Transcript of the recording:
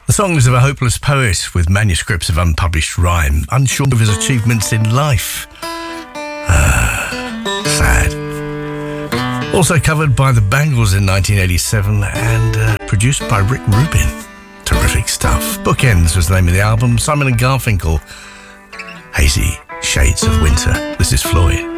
The song is of a hopeless poet with manuscripts of unpublished rhyme, unsure of his achievements in life. Sad. Also covered by the Bangles in 1987 and produced by Rick Rubin. Terrific stuff. Bookends was the name of the album. Simon and Garfunkel, Hazy Shades of Winter. This is Floyd.